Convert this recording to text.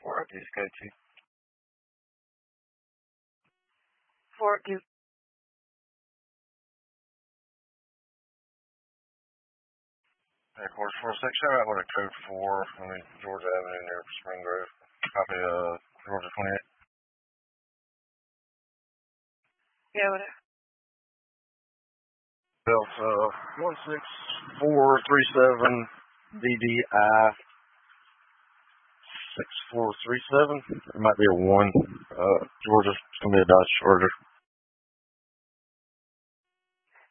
where I just go to. Fort Duke. Course 46, shout out with a code 4, Georgia Avenue near Spring Grove. Copy Georgia 28. Yeah, whatever. Delta 16437 DDI 6437. It might be a 1. Georgia. It's going to be a Dodge Charger.